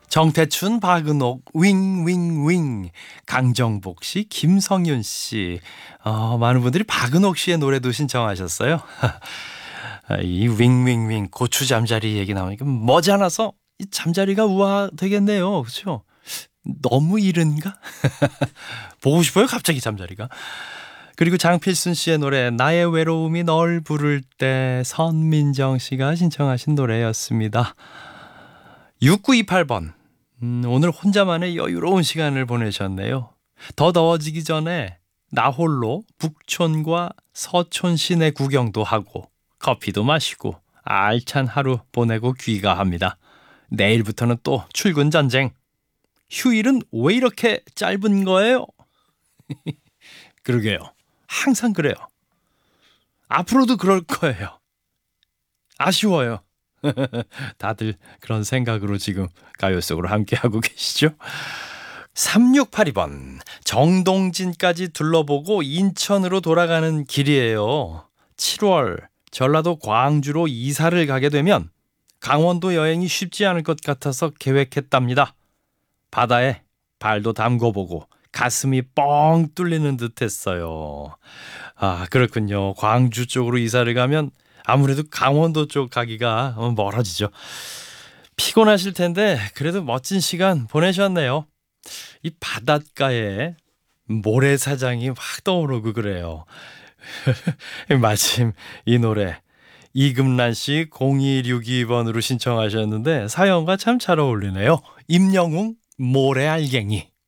정태춘, 박은옥, 윙윙윙, 강정복 씨, 김성윤 씨, 많은 분들이 박은옥 씨의 노래도 신청하셨어요. 이 윙윙윙 고추 잠자리 얘기 나오니까 머지않아서 이 잠자리가 우아되겠네요, 그렇죠? 너무 이른가? 보고 싶어요, 갑자기 잠자리가. 그리고 장필순 씨의 노래 나의 외로움이 널 부를 때, 선민정 씨가 신청하신 노래였습니다. 6928번. 오늘 혼자만의 여유로운 시간을 보내셨네요. 더 더워지기 전에 나 홀로 북촌과 서촌 시내 구경도 하고 커피도 마시고 알찬 하루 보내고 귀가합니다. 내일부터는 또 출근 전쟁. 휴일은 왜 이렇게 짧은 거예요? 그러게요. 항상 그래요. 앞으로도 그럴 거예요. 아쉬워요. 다들 그런 생각으로 지금 가요 속으로 함께하고 계시죠? 3682번. 정동진까지 둘러보고 인천으로 돌아가는 길이에요. 7월 전라도 광주로 이사를 가게 되면 강원도 여행이 쉽지 않을 것 같아서 계획했답니다. 바다에 발도 담궈보고 가슴이 뻥 뚫리는 듯 했어요. 아, 그렇군요. 광주 쪽으로 이사를 가면 아무래도 강원도 쪽 가기가 멀어지죠. 피곤하실 텐데 그래도 멋진 시간 보내셨네요. 이 바닷가에 모래사장이 확 떠오르고 그래요. 마침 이 노래 이금란 씨 0262번으로 신청하셨는데 사연과 참 잘 어울리네요. 임영웅 모래알갱이.